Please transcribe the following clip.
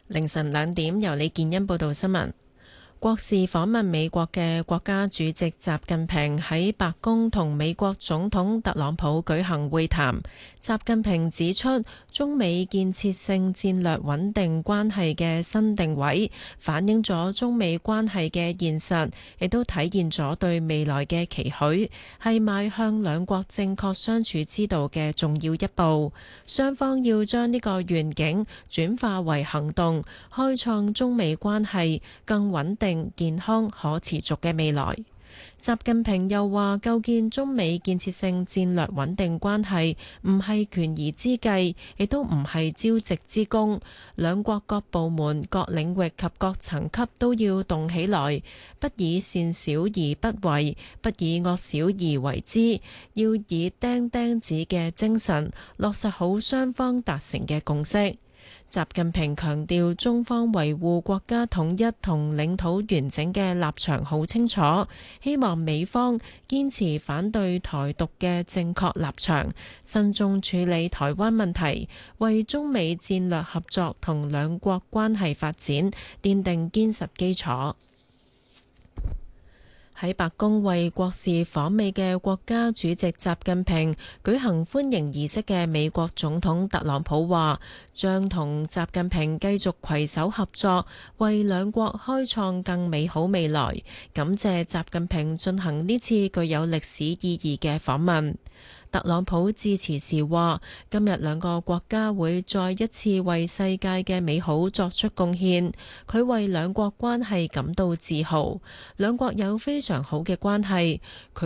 凌晨2點，由李建恩報道新聞。國事訪問美國嘅國家主席習近平喺白宮同美國總統特朗普舉行會談。習近平指出，中美建設性戰略穩定關係嘅新定位，反映咗中美關係嘅現實，亦都體現咗對未來嘅期許，係邁向兩國正確相處之道嘅重要一步。雙方要將呢個願景轉化為行動，開創中美關係更穩定、健康、可持續嘅未來。習近平又話，構建中美建設性戰略穩定關係唔係權宜之計，亦都唔係朝夕之功。兩國各部門、各領域及各層級都要動起來，不以善小而不為，不以惡小而為之，要以釘釘子嘅精神落實好雙方達成嘅共識。習近平強調，中方維護國家統一同領土完整嘅立場好清楚，希望美方堅持反對台獨嘅正確立場，慎重處理台灣問題，為中美戰略合作同兩國關係發展奠定堅實基礎。喺白宮為國事訪美嘅國家主席習近平舉行歡迎儀式嘅美國總統特朗普話，將同習近平繼續攜手合作，為兩國開創更美好未來。感謝習近平進行呢次具有歷史意義嘅訪問。特朗普致辭時話，今日兩個國家會再一次為世界嘅美好作出貢獻，佢為兩國關係感到自豪，兩國有非常好嘅關係。